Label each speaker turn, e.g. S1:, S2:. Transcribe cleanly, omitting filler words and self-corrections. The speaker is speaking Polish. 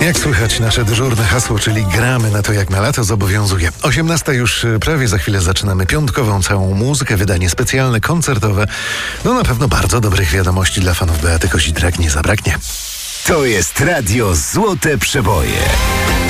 S1: Jak słychać, nasze dyżurne hasło, czyli gramy na to jak na lato, zobowiązuje. 18 już prawie, za chwilę zaczynamy piątkową całą muzykę, wydanie specjalne, koncertowe. No na pewno bardzo dobrych wiadomości dla fanów Beaty Kozidrak nie zabraknie.
S2: To jest Radio Złote Przeboje.